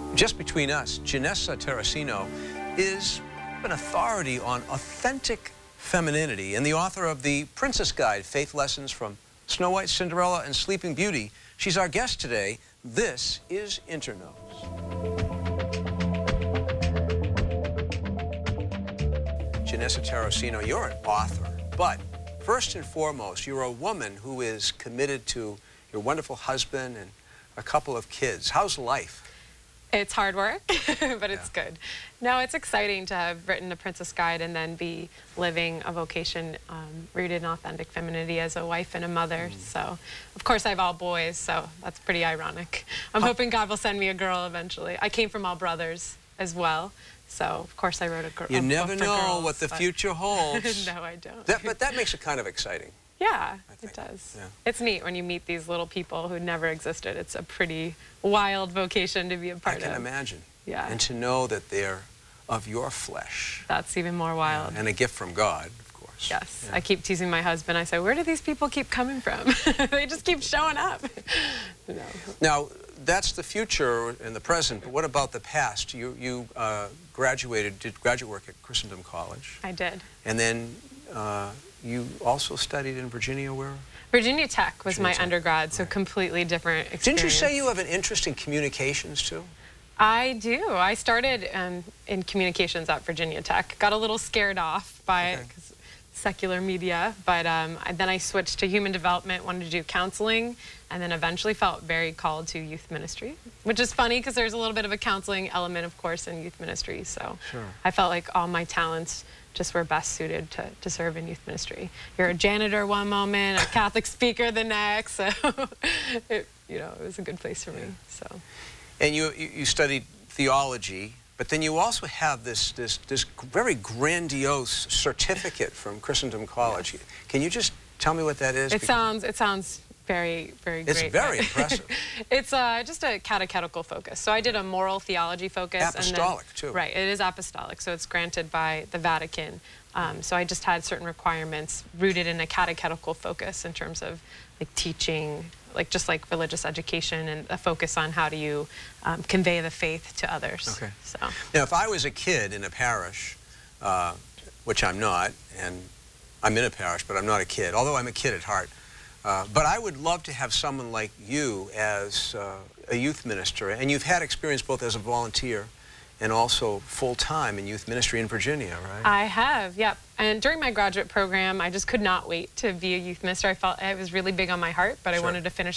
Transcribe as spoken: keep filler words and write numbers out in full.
Just between us, Janessa Terracino is an authority on authentic femininity and the author of the Princess Guide, Faith Lessons from Snow White, Cinderella, and Sleeping Beauty. She's our guest today. This is Internotes. Janessa Terracino, you're an author, but first and foremost, you're a woman who is committed to your wonderful husband and a couple of kids. How's life? It's hard work, but it's Yeah. good. No, it's exciting to have written a Princess Guide and then be living a vocation um, rooted in authentic femininity as a wife and a mother. Mm. So, of course, I have all boys, so that's pretty ironic. I'm huh. hoping God will send me a girl eventually. I came from all brothers as well, so of course I wrote a girl. You a never book for know girls, what the future holds. No, I don't. That, but that makes it kind of exciting. Yeah, it does. Yeah. It's neat when you meet these little people who never existed. It's a pretty wild vocation to be a part of. I can of. imagine. Yeah. And to know that they're of your flesh. That's even more wild. Yeah. And a gift from God, of course. Yes. Yeah. I keep teasing my husband. I say, where do these people keep coming from? They just keep showing up. No. Now, that's the future and the present, but what about the past? You, you uh, graduated, did graduate work at Christendom College. I did. And then uh, you also studied in Virginia, where? Virginia Tech was Virginia my Tech. undergrad, so Right. completely different experience. Didn't you say you have an interest in communications, too? I do. I started um, in communications at Virginia Tech. Got a little scared off by Okay. it, 'cause secular media, but um, I, then I switched to human development, wanted to do counseling, and then eventually felt very called to youth ministry, which is funny because there's a little bit of a counseling element, of course, in youth ministry. So Sure. I felt like all my talents just were best suited to, to serve in youth ministry. You're a janitor one moment, a Catholic speaker the next, so it, you know, it was a good place for me. So. And you, you you studied theology, but then you also have this, this, this very grandiose certificate from Christendom College. Yes. Can you just tell me what that is? It sounds, it sounds very, very It's great. very impressive. It's uh, just a catechetical focus. So I did a moral theology focus. Apostolic, and then, too. Right, it is apostolic, so it's granted by the Vatican. Um, so I just had certain requirements rooted in a catechetical focus in terms of like teaching, like just like religious education, and a focus on how do you um, convey the faith to others. Okay. So. Now, if I was a kid in a parish, uh, which I'm not, and I'm in a parish, but I'm not a kid, although I'm a kid at heart, uh, but I would love to have someone like you as uh, a youth minister, and you've had experience both as a volunteer and also full-time in youth ministry in Virginia, right? I have, yep. And during my graduate program, I just could not wait to be a youth minister. I felt it was really big on my heart, but I Sure. wanted to finish